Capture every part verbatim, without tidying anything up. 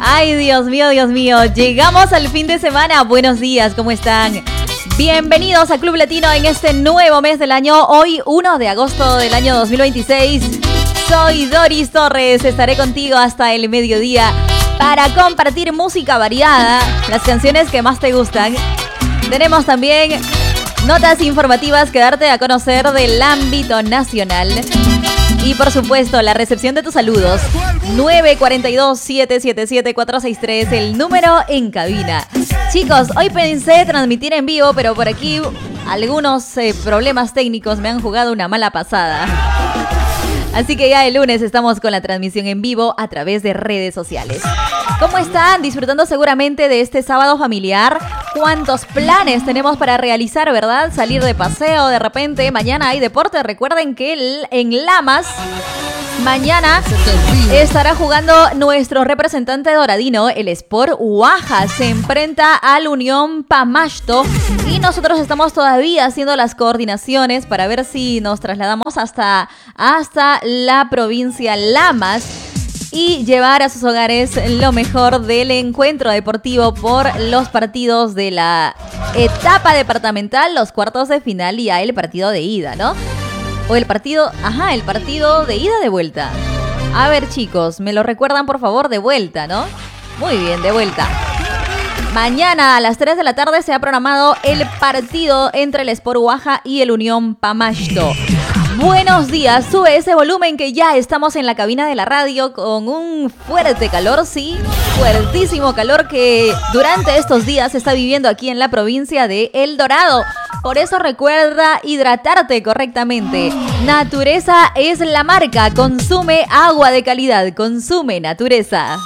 Ay, Dios mío, Dios mío. Llegamos al fin de semana. Buenos días, ¿cómo están? Bienvenidos a Club Latino en este nuevo mes del año. Hoy, primero de agosto del año dos mil veintiséis. Soy Doris Torres. Estaré contigo hasta el mediodía para compartir música variada, las canciones que más te gustan. Tenemos también notas informativas que darte a conocer del ámbito nacional. Y por supuesto, la recepción de tus saludos. nueve cuatro dos, siete siete siete, cuatro seis tres, el número en cabina. Chicos, hoy pensé transmitir en vivo, pero por aquí algunos eh, problemas técnicos me han jugado una mala pasada. Así que ya el lunes estamos con la transmisión en vivo a través de redes sociales. ¿Cómo están? Disfrutando seguramente de este sábado familiar. ¿Cuántos planes tenemos para realizar, verdad? Salir de paseo de repente. Mañana hay deporte. Recuerden que el, en Lamas, mañana estará jugando nuestro representante doradino, el Sport Uaja. Se enfrenta al Unión Pamashto y nosotros estamos todavía haciendo las coordinaciones para ver si nos trasladamos hasta, hasta la provincia Lamas y llevar a sus hogares lo mejor del encuentro deportivo por los partidos de la etapa departamental, los cuartos de final y ya el partido de ida, ¿no? O el partido, ajá, el partido de ida de vuelta. A ver, chicos, me lo recuerdan por favor, de vuelta, ¿no? Muy bien, de vuelta. Mañana a las tres de la tarde se ha programado el partido entre el Sport Uaja y el Unión Pamashto. Buenos días, sube ese volumen que ya estamos en la cabina de la radio con un fuerte calor, sí, fuertísimo calor que durante estos días se está viviendo aquí en la provincia de El Dorado. Por eso recuerda hidratarte correctamente. Natureza es la marca, consume agua de calidad, consume Natureza.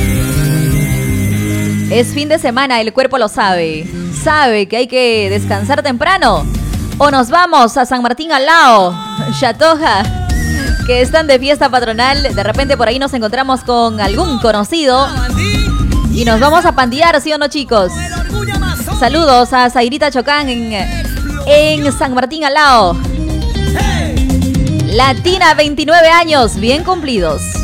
Es fin de semana, el cuerpo lo sabe. Sabe que hay que descansar temprano. O nos vamos a San Martín al Lao, Chatoja, que están de fiesta patronal. De repente por ahí nos encontramos con algún conocido y nos vamos a pandear, ¿sí o no, chicos? Saludos a Zairita Chocán en, en San Martín al Lao. Latina, veintinueve años, bien cumplidos.